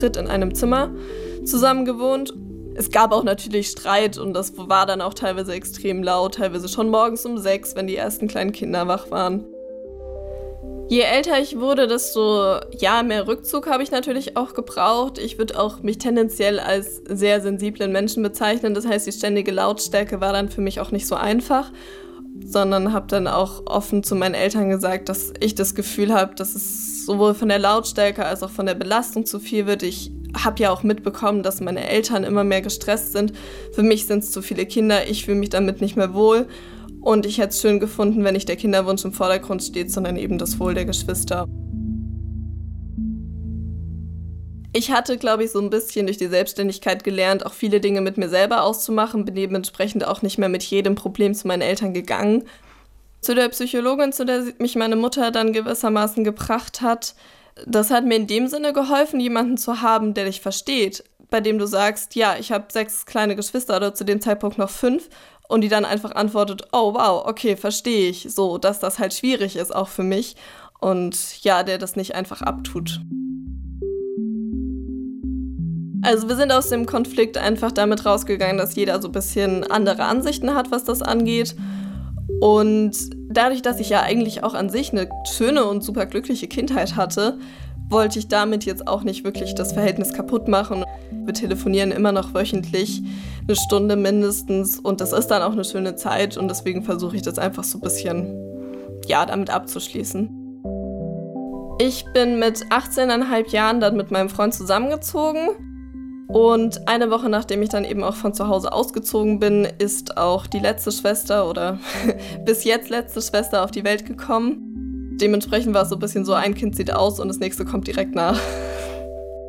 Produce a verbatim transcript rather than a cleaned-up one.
in einem Zimmer zusammen gewohnt. Es gab auch natürlich Streit und das war dann auch teilweise extrem laut, teilweise schon morgens um sechs, wenn die ersten kleinen Kinder wach waren. Je älter ich wurde, desto ja, mehr Rückzug habe ich natürlich auch gebraucht. Ich würde auch mich tendenziell als sehr sensiblen Menschen bezeichnen. Das heißt, die ständige Lautstärke war dann für mich auch nicht so einfach, sondern habe dann auch offen zu meinen Eltern gesagt, dass ich das Gefühl habe, dass es sowohl von der Lautstärke als auch von der Belastung zu viel wird. Ich habe ja auch mitbekommen, dass meine Eltern immer mehr gestresst sind. Für mich sind es zu viele Kinder, ich fühle mich damit nicht mehr wohl. Und ich hätte es schön gefunden, wenn nicht der Kinderwunsch im Vordergrund steht, sondern eben das Wohl der Geschwister. Ich hatte, glaube ich, so ein bisschen durch die Selbstständigkeit gelernt, auch viele Dinge mit mir selber auszumachen, bin dementsprechend auch nicht mehr mit jedem Problem zu meinen Eltern gegangen. Zu der Psychologin, zu der mich meine Mutter dann gewissermaßen gebracht hat, das hat mir in dem Sinne geholfen, jemanden zu haben, der dich versteht, bei dem du sagst, ja, ich habe sechs kleine Geschwister oder zu dem Zeitpunkt noch fünf und die dann einfach antwortet, oh wow, okay, verstehe ich, so, dass das halt schwierig ist auch für mich und ja, der das nicht einfach abtut. Also wir sind aus dem Konflikt einfach damit rausgegangen, dass jeder so ein bisschen andere Ansichten hat, was das angeht. Und dadurch, dass ich ja eigentlich auch an sich eine schöne und super glückliche Kindheit hatte, wollte ich damit jetzt auch nicht wirklich das Verhältnis kaputt machen. Wir telefonieren immer noch wöchentlich, eine Stunde mindestens und das ist dann auch eine schöne Zeit und deswegen versuche ich das einfach so ein bisschen, ja, damit abzuschließen. Ich bin mit achtzehneinhalb Jahren dann mit meinem Freund zusammengezogen. Und eine Woche nachdem ich dann eben auch von zu Hause ausgezogen bin, ist auch die letzte Schwester oder bis jetzt letzte Schwester auf die Welt gekommen. Dementsprechend war es so ein bisschen so, ein Kind sieht aus und das nächste kommt direkt nach.